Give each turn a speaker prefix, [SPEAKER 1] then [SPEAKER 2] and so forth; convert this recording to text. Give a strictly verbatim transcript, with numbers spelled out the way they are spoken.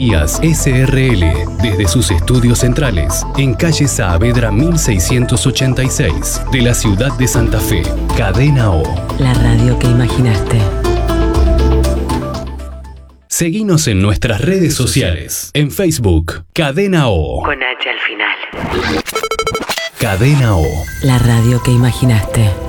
[SPEAKER 1] Tecnologías S R L, desde sus estudios centrales, en calle Saavedra mil seiscientos ochenta y seis, de la ciudad de Santa Fe. Cadena O.
[SPEAKER 2] La radio que imaginaste.
[SPEAKER 1] Seguinos en nuestras redes sociales. En Facebook, Cadena O.
[SPEAKER 2] Con H al final.
[SPEAKER 1] Cadena O.
[SPEAKER 2] La radio que imaginaste.